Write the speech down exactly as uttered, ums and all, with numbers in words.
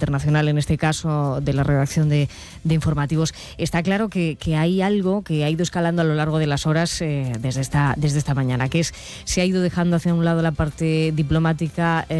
internacional, en este caso de la redacción de, de informativos. Está claro que, que hay algo que ha ido escalando a lo largo de las horas eh, desde, esta, desde esta mañana, que es se ha ido dejando hacia un lado la parte diplomática, eh,